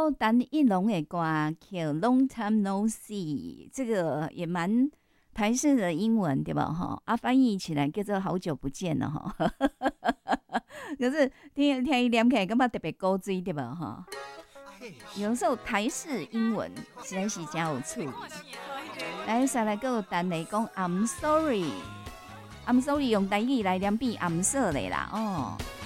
首陈奕龙的歌叫《Long Time No See》，这个也蛮台式的英文对吧？哈，翻译起来叫做好久不见了哈。可是听伊念起来，感觉特别古锥对吧？哈，有时候台式英文实在是真有趣。来，再来个单来讲 ，I'm sorry，I'm sorry 用台语来念变 I'm sorry 啦哦。